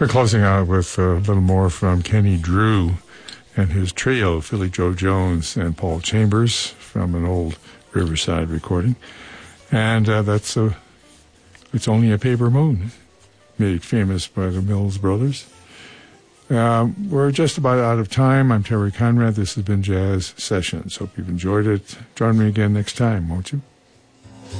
We're closing out with a little more from Kenny Drew and his trio, Philly Joe Jones and Paul Chambers, from an old Riverside recording. And that's It's Only a Paper Moon, made famous by the Mills Brothers. We're just about out of time. I'm Terry Conrad. This has been Jazz Sessions. Hope you've enjoyed it. Join me again next time, won't you?